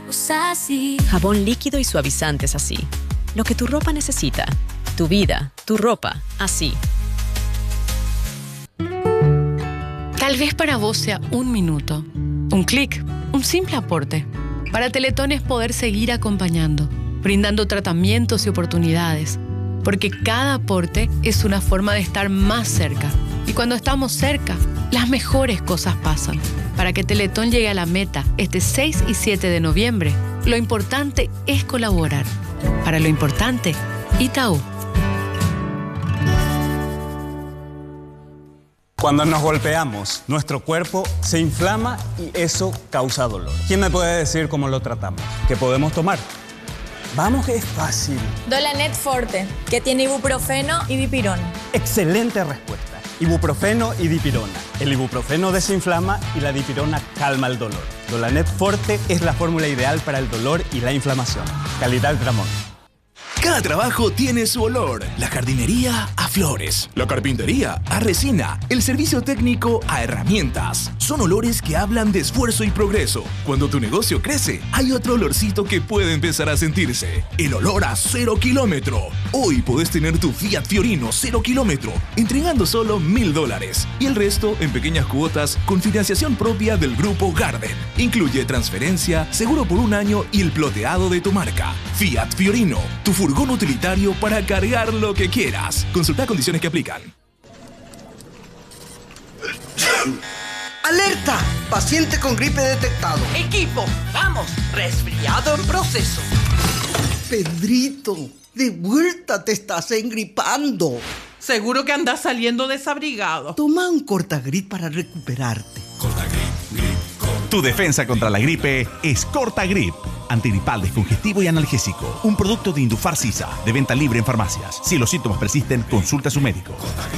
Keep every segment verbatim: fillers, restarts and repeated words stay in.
así. Jabón líquido y suavizantes así. Lo que tu ropa necesita. Tu vida, tu ropa, así. Tal vez para vos sea un minuto, un clic, un simple aporte. Para Teletón es poder seguir acompañando, brindando tratamientos y oportunidades. Porque cada aporte es una forma de estar más cerca. Y cuando estamos cerca, las mejores cosas pasan. Para que Teletón llegue a la meta este seis y siete de noviembre, lo importante es colaborar. Para lo importante, Itaú. Cuando nos golpeamos, nuestro cuerpo se inflama y eso causa dolor. ¿Quién me puede decir cómo lo tratamos? ¿Qué podemos tomar? Vamos que es fácil. Dolanet Forte, que tiene ibuprofeno y dipirona. Excelente respuesta. Ibuprofeno y dipirona. El ibuprofeno desinflama y la dipirona calma el dolor. Dolanet Forte es la fórmula ideal para el dolor y la inflamación. Calidad Tramón. Cada trabajo tiene su olor. La jardinería a flores, la carpintería a resina, el servicio técnico a herramientas. Son olores que hablan de esfuerzo y progreso. Cuando tu negocio crece, hay otro olorcito que puede empezar a sentirse. El olor a cero kilómetro. Hoy podés tener tu Fiat Fiorino cero kilómetro, entregando solo mil dólares. Y el resto en pequeñas cuotas con financiación propia del Grupo Garden. Incluye transferencia, seguro por un año y el ploteado de tu marca. Fiat Fiorino, tu furgón utilitario para cargar lo que quieras. Consulta condiciones que aplican. ¡Alerta! Paciente con gripe detectado. Equipo, vamos, resfriado en proceso. Pedrito, de vuelta te estás engripando. Seguro que andas saliendo desabrigado. Toma un Cortagrip para recuperarte. Cortagrip, grip, Cortagrip. Tu defensa contra la gripe es Cortagrip. Antigripal, descongestivo y analgésico. Un producto de Indufar Sisa, de venta libre en farmacias. Si los síntomas persisten, consulta a su médico.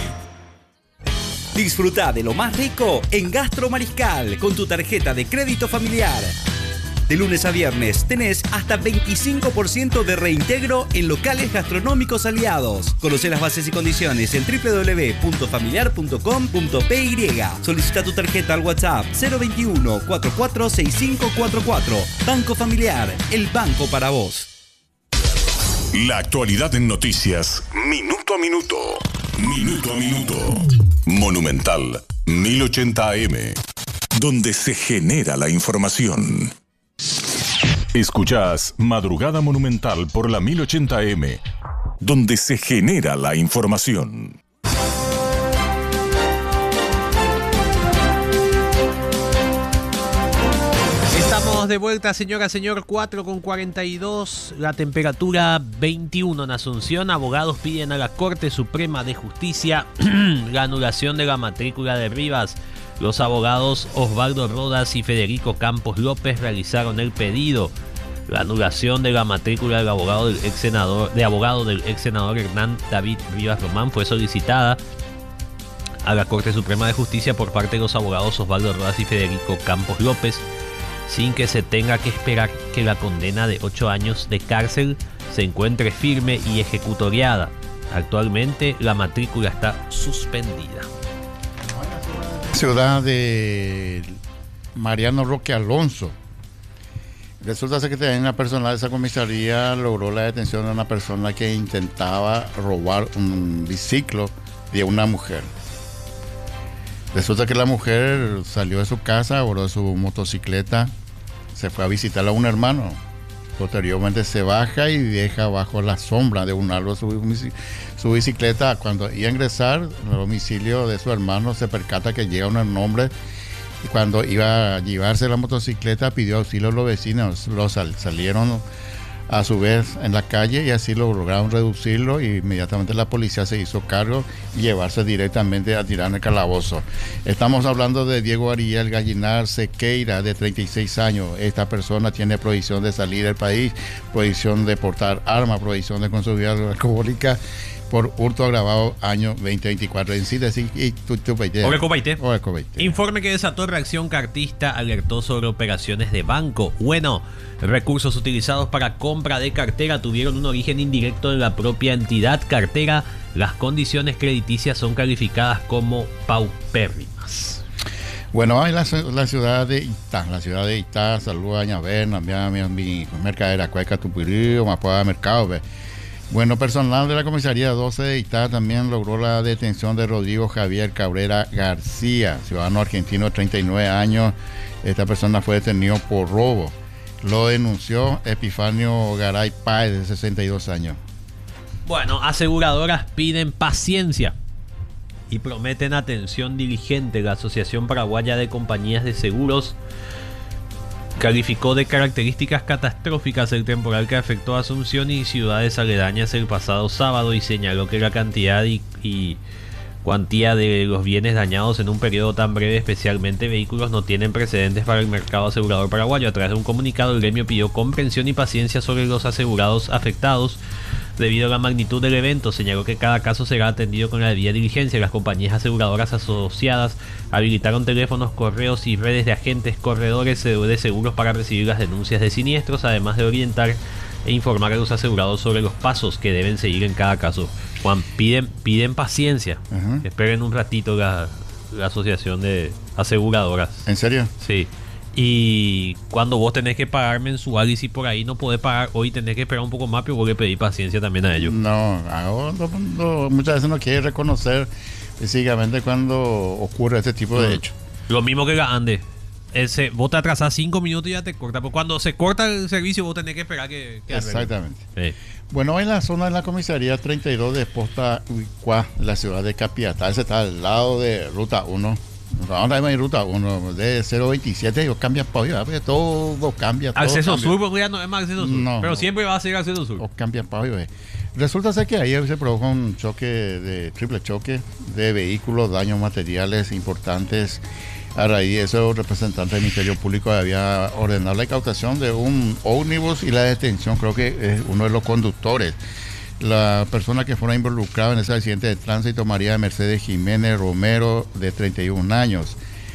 Disfruta de lo más rico en Gastro Mariscal con tu tarjeta de crédito familiar. De lunes a viernes tenés hasta veinticinco por ciento de reintegro en locales gastronómicos aliados. Conoce las bases y condiciones en doble u doble u doble u punto familiar punto com punto p y. Solicita tu tarjeta al WhatsApp cero veintiuno, cuarenta y cuatro, sesenta y cinco cuarenta y cuatro. Banco Familiar, el banco para vos. La actualidad en noticias, minuto a minuto. Minuto a minuto. Monumental mil ochenta A M, donde se genera la información. Escuchás Madrugada Monumental por la mil ochenta A M, donde se genera la información. Estamos de vuelta, señora, señor, cuatro con cuarenta y dos, la temperatura veintiuno en Asunción. Abogados piden a la Corte Suprema de Justicia la anulación de la matrícula de Rivas. Los abogados Osvaldo Rodas y Federico Campos López realizaron el pedido. La anulación de la matrícula del abogado del ex senador, de abogado del ex senador Hernán David Rivas Román fue solicitada a la Corte Suprema de Justicia por parte de los abogados Osvaldo Rodas y Federico Campos López, sin que se tenga que esperar que la condena de ocho años de cárcel se encuentre firme y ejecutoriada. Actualmente la matrícula está suspendida. Ciudad de Mariano Roque Alonso. Resulta ser que también una persona de esa comisaría logró la detención de una persona que intentaba robar un biciclo de una mujer. Resulta que la mujer salió de su casa, abordó su motocicleta, se fue a visitar a un hermano. Posteriormente se baja y deja bajo la sombra de un árbol su, su bicicleta. Cuando iba a ingresar al domicilio de su hermano, se percata que llega un hombre y cuando iba a llevarse la motocicleta pidió auxilio a los vecinos. Los sal, salieron a su vez en la calle y así lo lograron reducirlo y inmediatamente la policía se hizo cargo y llevarse directamente a tirar en el calabozo. Estamos hablando de Diego Ariel Gallinar Sequeira, de treinta y seis años. Esta persona tiene prohibición de salir del país, prohibición de portar armas, prohibición de consumir alcohólica por hurto agravado año veinte veinticuatro. En sí, decir, y tu, tu, Informe que desató reacción cartista alertó sobre operaciones de banco. Bueno, recursos utilizados para compra de cartera tuvieron un origen indirecto en la propia entidad cartera. Las condiciones crediticias son calificadas como paupérrimas. Bueno, hay la, la ciudad de Itá, la ciudad de Itá, saluda a Doña Berna, mi, mi, mi mercadera, Cueca, Tupirí, Mapuá, Mercado. Ve. Bueno, personal de la comisaría doce de Itá también logró la detención de Rodrigo Javier Cabrera García, ciudadano argentino de treinta y nueve años. Esta persona fue detenido por robo. Lo denunció Epifanio Garay Páez, de sesenta y dos años. Bueno, aseguradoras piden paciencia y prometen atención diligente. La Asociación Paraguaya de Compañías de Seguros calificó de características catastróficas el temporal que afectó a Asunción y ciudades aledañas el pasado sábado y señaló que la cantidad y, y cuantía de los bienes dañados en un periodo tan breve, especialmente vehículos, no tienen precedentes para el mercado asegurador paraguayo. A través de un comunicado, el gremio pidió comprensión y paciencia sobre los asegurados afectados debido a la magnitud del evento. Señaló que cada caso será atendido con la debida diligencia. Las compañías aseguradoras asociadas habilitaron teléfonos, correos y redes de agentes corredores de seguros para recibir las denuncias de siniestros, además de orientar e informar a los asegurados sobre los pasos que deben seguir en cada caso. Juan, piden, piden paciencia. Uh-huh. Esperen un ratito la, la asociación de aseguradoras. ¿En serio? Sí. Y cuando vos tenés que pagar mensual y si por ahí no podés pagar hoy, tenés que esperar un poco más, pero vos le pedís paciencia también a ellos. No, no, no, muchas veces no quiere reconocer físicamente cuando ocurre este tipo de uh-huh. hechos. Lo mismo que la ANDE. Ese, vos te atrasás cinco minutos y ya te corta. Pero cuando se corta el servicio, vos tenés que esperar que... que Exactamente. Sí. Bueno, en la zona de la comisaría treinta y dos de Posta Huicuá, la ciudad de Capiatá, ese está al lado de Ruta uno. Ahora hay Ruta uno de cero veintisiete, yo cambia para hoy, todo cambia. Todo acceso cambia. sur, porque ya no es más acceso sur. No, pero siempre va a ser acceso sur. O cambia para hoy. Resulta ser que ahí se produjo un choque de triple choque de vehículos, daños materiales importantes. A raíz de eso, el representante del Ministerio Público había ordenado la incautación de un ómnibus y la detención, creo que es uno de los conductores. La persona que fuera involucrada en ese accidente de tránsito, María Mercedes Jiménez Romero, de treinta y un años.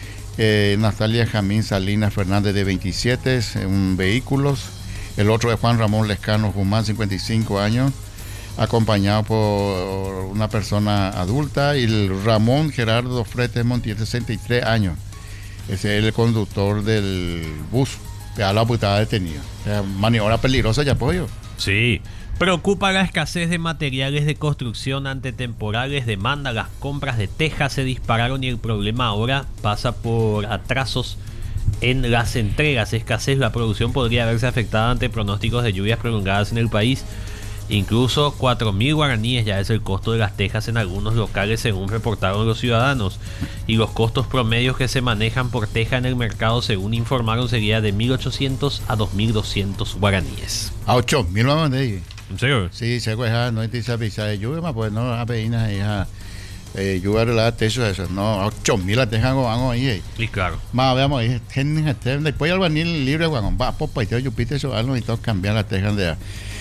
Eh, Natalia Jamín Salinas Fernández, de veintisiete, en vehículos. El otro es Juan Ramón Lescano Guzmán, cincuenta y cinco años, acompañado por una persona adulta. Y el Ramón Gerardo Fretes Montiel, sesenta y tres años. Ese es el conductor del bus. Ya la putada detenido. O sea, maniobra peligrosa ya apoyo. Sí. Preocupa la escasez de materiales de construcción ante temporales, demanda, las compras de tejas se dispararon y el problema ahora pasa por atrasos en las entregas. Escasez, la producción podría verse afectada ante pronósticos de lluvias prolongadas en el país. Incluso cuatro mil guaraníes ya es el costo de las tejas en algunos locales, según reportaron los ciudadanos. Y los costos promedios que se manejan por teja en el mercado, según informaron, sería de mil ochocientos a dos mil doscientos guaraníes. A ocho mil vamos a decir. ¿En serio? Sí, se acuerda, no te dice pizza de lluvia, pues no, a peinas ahí, a lluvia relada, techo, eso, no, a ocho mil la tejan, vamos ahí. Sí, claro. Más, veamos ahí, después el albañil libre, bueno, va, popa, y te yupite, eso, algo, y todo cambiar la tejan de.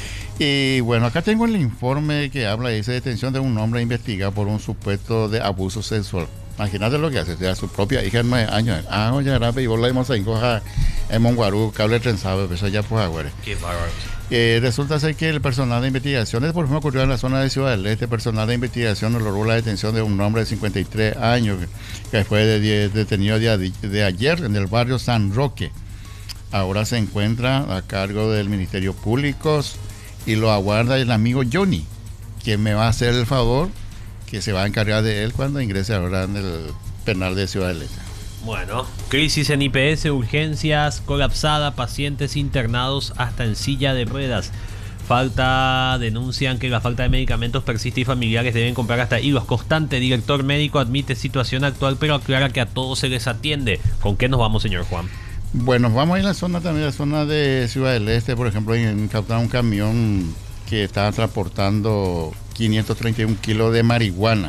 Y bueno, acá tengo el informe que habla de esa detención de un hombre investigado por un supuesto de abuso sexual. Imagínate lo que hace, o sea, su propia hija de nueve años. Ah, oye, grave, y vos la dimos ahí, coja en Monguarú, cable trenzado, eso ya pues agüere. Qué bárbaro. Eh, resulta ser que el personal de investigaciones, por ejemplo, ocurrió en la zona de Ciudad del Este, personal de investigación logró la detención de un hombre de cincuenta y tres años que fue de, de, detenido de, de ayer en el barrio San Roque. Ahora se encuentra a cargo del Ministerio Público y lo aguarda el amigo Johnny, quien me va a hacer el favor que se va a encargar de él cuando ingrese ahora en el penal de Ciudad del Este. Bueno, crisis en I P S, urgencias colapsada, pacientes internados hasta en silla de ruedas. Falta, denuncian que la falta de medicamentos persiste y familiares deben comprar hasta hilos constante. Director médico admite situación actual, pero aclara que a todos se les atiende. ¿Con qué nos vamos, señor Juan? Bueno, vamos a ir a la zona también, la zona de Ciudad del Este, por ejemplo, incautaron un camión que estaba transportando quinientos treinta y un kilos de marihuana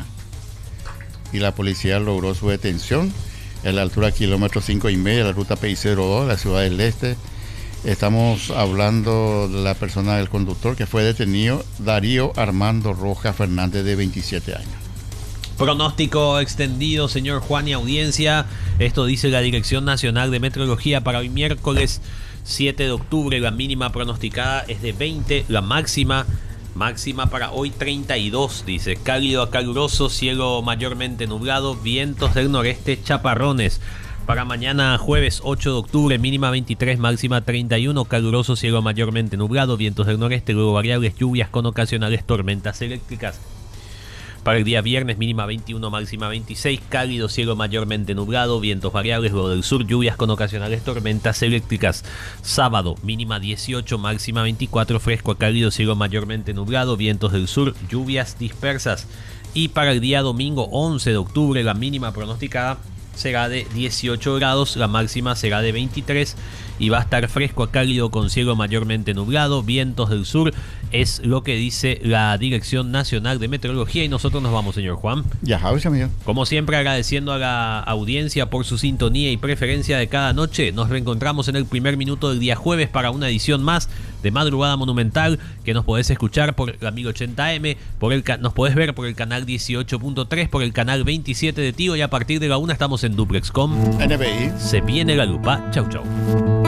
y la policía logró su detención en la altura kilómetro cinco y medio, la ruta P I cero dos, la Ciudad del Este. Estamos hablando de la persona del conductor que fue detenido, Darío Armando Rojas Fernández, de veintisiete años. Pronóstico extendido, señor Juan, y audiencia. Esto dice la Dirección Nacional de Meteorología para hoy miércoles siete de octubre. La mínima pronosticada es de veinte, la máxima máxima para hoy treinta y dos, dice. Cálido a caluroso, cielo mayormente nublado, vientos del noreste, chaparrones. Para mañana jueves ocho de octubre, mínima veintitrés, máxima treinta y uno, caluroso, cielo mayormente nublado, vientos del noreste, luego variables, lluvias con ocasionales tormentas eléctricas. Para el día viernes, mínima veintiuno, máxima veintiséis, cálido, cielo mayormente nublado, vientos variables, luego del sur, lluvias con ocasionales tormentas eléctricas. Sábado, mínima dieciocho, máxima veinticuatro, fresco a cálido, cielo mayormente nublado, vientos del sur, lluvias dispersas. Y para el día domingo once de octubre, la mínima pronosticada será de dieciocho grados, la máxima será de veintitrés y va a estar fresco a cálido con cielo mayormente nublado, vientos del sur, es lo que dice la Dirección Nacional de Meteorología. Y nosotros nos vamos, señor Juan. Ya, amigo. Como siempre, agradeciendo a la audiencia por su sintonía y preferencia de cada noche. Nos reencontramos en el primer minuto del día jueves para una edición más de Madrugada Monumental, que nos podés escuchar por la mil ochenta eme, por el, nos podés ver por el canal dieciocho punto tres, por el canal veintisiete de Tigo, y a partir de la una estamos en Duplex punto com. N B I. Se viene la lupa. Chau, chau.